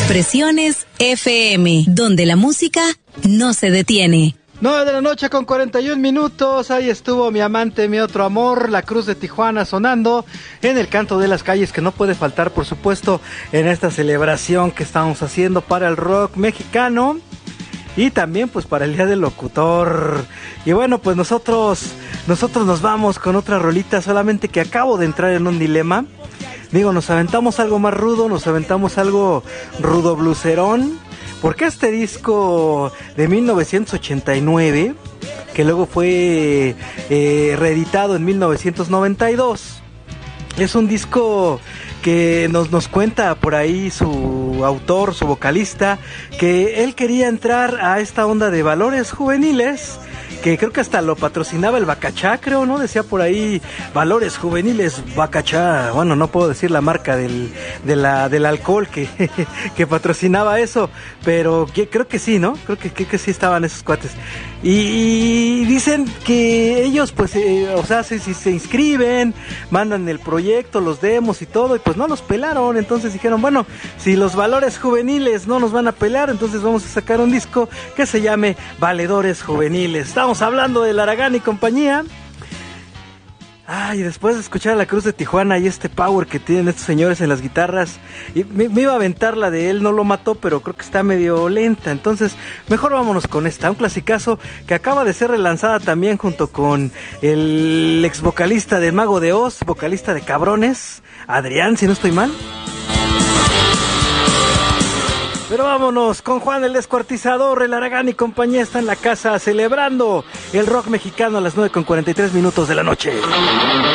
Expresiones FM, donde la música no se detiene. 9 de la noche con 41 minutos, ahí estuvo Mi Amante, Mi Otro Amor, La Cruz de Tijuana sonando en el canto de las calles, que no puede faltar, por supuesto, en esta celebración que estamos haciendo para el rock mexicano y también pues para el Día del Locutor. Y bueno, pues nosotros nos vamos con otra rolita, solamente que acabo de entrar en un dilema. Digo, nos aventamos algo más rudo, nos aventamos algo rudo blucerón, porque este disco de 1989, que luego fue reeditado en 1992, es un disco que nos cuenta por ahí su autor, su vocalista, que él quería entrar a esta onda de valores juveniles, que creo que hasta lo patrocinaba el Bacachá, creo, ¿no? Decía por ahí, Valores Juveniles Bacachá. Bueno, no puedo decir la marca del alcohol que patrocinaba eso, pero creo que sí, ¿no? Creo que sí estaban esos cuates. Y dicen que ellos, pues, si se inscriben, mandan el proyecto, los demos y todo, y pues no los pelaron. Entonces dijeron, bueno, si los Valores Juveniles no nos van a pelar, entonces vamos a sacar un disco que se llame Valedores Juveniles. Estamos hablando de Aragán y compañía. Ay, después de escuchar a La Cruz de Tijuana y este power que tienen estos señores en las guitarras, y me iba a aventar la de Él no lo mató, pero creo que está medio lenta. Entonces mejor vámonos con esta, un clasicazo que acaba de ser relanzada también junto con el ex vocalista de Mago de Oz, vocalista de Cabrones, Adrián, si no estoy mal. Pero vámonos con Juan el Descuartizador. El Aragán y compañía está en la casa celebrando el rock mexicano a las 9:43 de la noche.